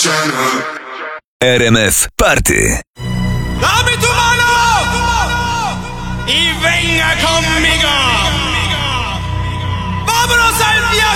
RMF Party. Dame tu mano y venga conmigo.